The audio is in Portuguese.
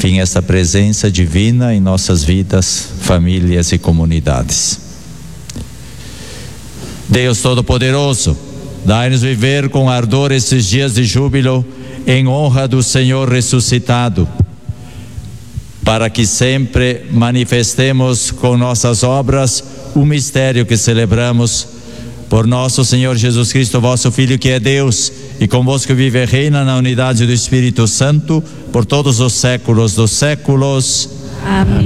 enfim, essa presença divina em nossas vidas, famílias e comunidades. Deus Todo-Poderoso, dai-nos viver com ardor esses dias de júbilo em honra do Senhor ressuscitado, para que sempre manifestemos com nossas obras o mistério que celebramos por nosso Senhor Jesus Cristo, vosso Filho, que é Deus, e convosco vive e reina na unidade do Espírito Santo, por todos os séculos dos séculos. Amém.